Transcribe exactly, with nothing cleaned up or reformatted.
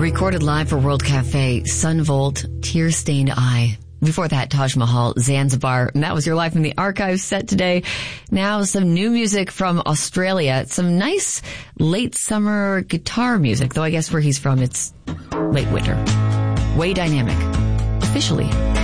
Recorded live for World Cafe, Sun Volt, Tear Stained Eye. Before that, Taj Mahal, Zanzibar. And that was your Live from the Archives set today. Now some new music from Australia. Some nice late summer guitar music, though I guess where he's from it's late winter. Way Dynamic. Officially.